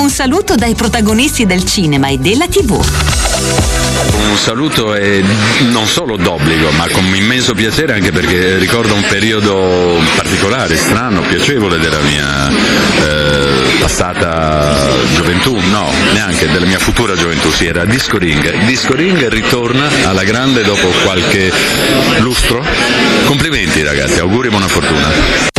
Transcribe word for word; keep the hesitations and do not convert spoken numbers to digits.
Un saluto dai protagonisti del cinema e della tivù. Un saluto è non solo d'obbligo, ma con immenso piacere, anche perché ricordo un periodo particolare, strano, piacevole della mia eh, passata gioventù, no, neanche della mia futura gioventù, sì, era Disco Ring. Disco Ring ritorna alla grande dopo qualche lustro. Complimenti ragazzi, auguri e buona fortuna.